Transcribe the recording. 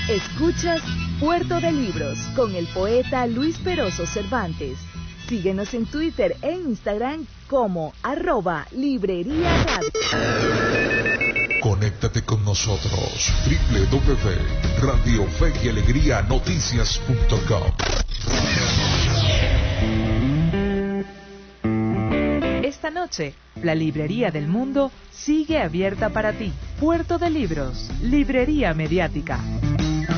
Escuchas Puerto de Libros con el poeta Luis Peroso Cervantes. Síguenos en Twitter e Instagram como @libreriaradio. Conéctate con nosotros, www.radiofeyalegrianoticias.com. Esta noche, la Librería del Mundo sigue abierta para ti. Puerto de Libros, librería mediática.